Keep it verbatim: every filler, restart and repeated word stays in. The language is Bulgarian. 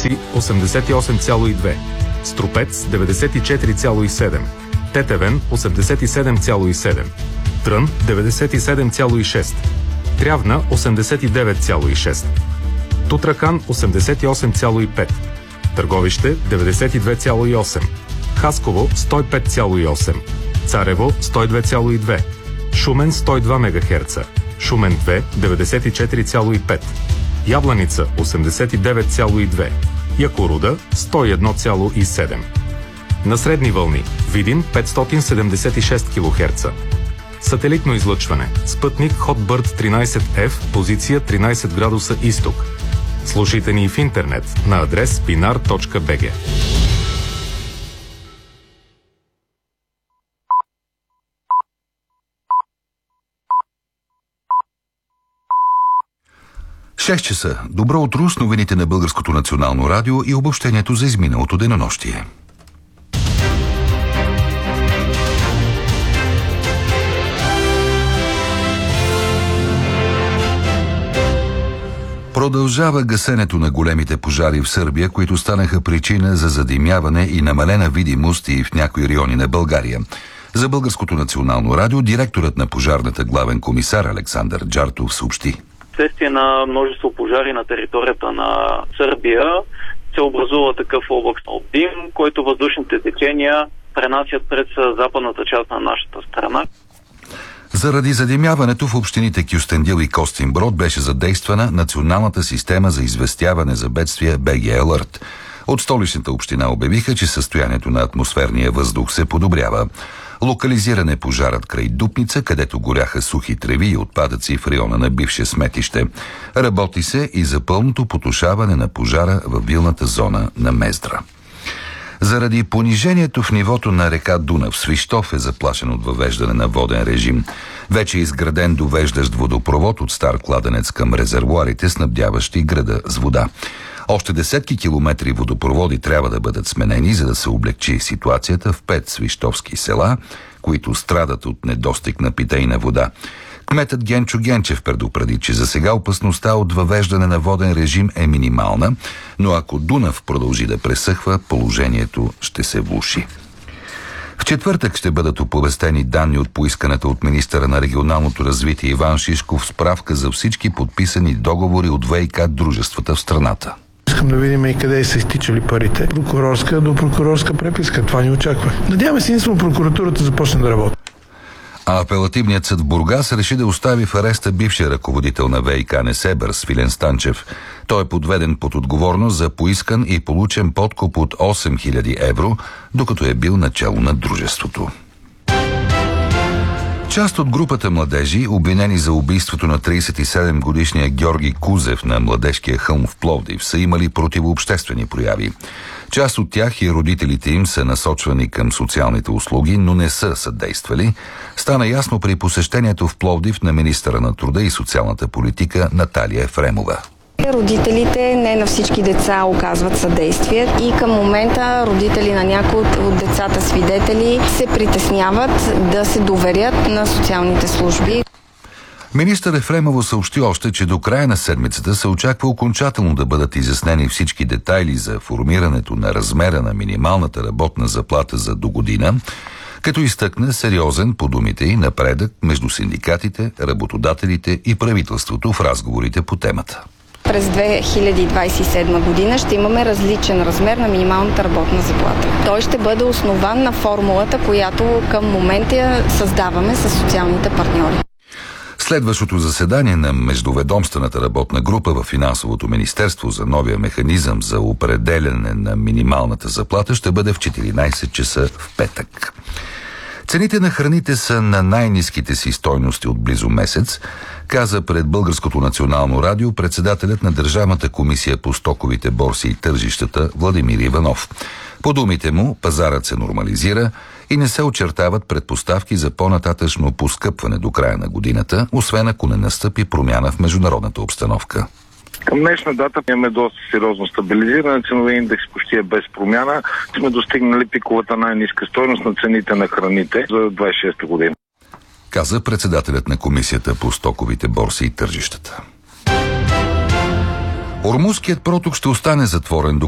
Калши осемдесет и осем цяло и две, Струпец деветдесет и четири цяло и седем, Тетевен осемдесет и седем цяло и седем, Трън деветдесет и седем цяло и шест, Трявна осемдесет и девет цяло и шест, Тутракан осемдесет и осем цяло и пет, Търговище деветдесет и две цяло и осем, Хасково сто и пет цяло и осем, Царево сто и две цяло и две, Шумен сто и два мегахерца, Шумен две деветдесет и четири цяло и пет, Ябланица осемдесет и девет цяло и две, Якоруда сто и едно цяло и седем. На средни вълни Видин петстотин седемдесет и шест килохерца. Сателитно излъчване. Спътник Hotbird тринайсет еф, позиция тринайсет градуса изток. Слушайте ни в интернет на адрес пинар точка би джи. шест часа. Добро утро с новините на Българското национално радио и обобщението за изминалото денонощие. Продължава гасенето на големите пожари в Сърбия, които станаха причина за задимяване и намалена видимост и в някои райони на България. За Българското национално радио директорът на пожарната главен комисар Александър Джартов съобщи. Вследствие на множество пожари на територията на Сърбия се образува такъв облак от дим, който въздушните течения пренасят през западната част на нашата страна. Заради задимяването в общините Кюстендил и Костинброд беше задействана националната система за известяване за бедствия би джи Alert. От столичната община обявиха, че състоянието на атмосферния въздух се подобрява. Локализиран е пожарът край Дупница, където горяха сухи треви и отпадъци в района на бивше сметище. Работи се и за пълното потушаване на пожара във вилната зона на Мездра. Заради понижението в нивото на река Дунав, Свищов е заплашен от въвеждане на воден режим. Вече е изграден довеждащ водопровод от стар кладенец към резервоарите, снабдяващи града с вода. Още десетки километри водопроводи трябва да бъдат сменени, за да се облегчи ситуацията в пет свищовски села, които страдат от недостиг на питейна вода. Кметът Генчо Генчев предупреди, че за сега опасността от въвеждане на воден режим е минимална, но ако Дунав продължи да пресъхва, положението ще се влоши. В четвъртък ще бъдат оповестени данни от поисканата от министъра на регионалното развитие Иван Шишков справка за всички подписани договори от ВиК дружествата в страната. Искам да видим и къде са изтичали парите. Прокурорска до прокурорска преписка. Това ни очаква. Надяваме се, единствено прокуратурата започне да работи. А апелативният съд в Бургас реши да остави в ареста бившия ръководител на ВиК Несебър Свилен Станчев. Той е подведен под отговорност за поискан и получен подкуп от осем хиляди евро, докато е бил начало на дружеството. Част от групата младежи, обвинени за убийството на трийсет и седем годишния Георги Кузев на Младежкия хълм в Пловдив, са имали противообществени прояви. Част от тях и родителите им са насочвани към социалните услуги, но не са съдействали. Стана ясно при посещението в Пловдив на министъра на труда и социалната политика Наталия Ефремова. Родителите не на всички деца оказват съдействие и към момента родители на някои от децата свидетели се притесняват да се доверят на социалните служби. Министър Ефремова съобщи още, че до края на седмицата се очаква окончателно да бъдат изяснени всички детайли за формирането на размера на минималната работна заплата за догодина, като изтъкна сериозен, по думите й, напредък между синдикатите, работодателите и правителството в разговорите по темата. През две хиляди двадесет и седма година ще имаме различен размер на минималната работна заплата. Той ще бъде основан на формулата, която към момента създаваме с социалните партньори. Следващото заседание на Междуведомствената работна група в Финансовото министерство за новия механизъм за определяне на минималната заплата ще бъде в четиринадесет часа в петък. Цените на храните са на най-ниските си стойности от близо месец, каза пред Българското национално радио председателят на Държавната комисия по стоковите борси и тържищата Владимир Иванов. По думите му, пазарът се нормализира и не се очертават предпоставки за по-нататъчно поскъпване до края на годината, освен ако не настъпи промяна в международната обстановка. Към днешна дата имаме доста сериозно стабилизиране, ценови индекс почти е без промяна. Сме достигнали пиковата най-ниска стойност на цените на храните за двадесет и шеста година. Каза председателят на комисията по стоковите борси и тържищата. Ормузският проток ще остане затворен до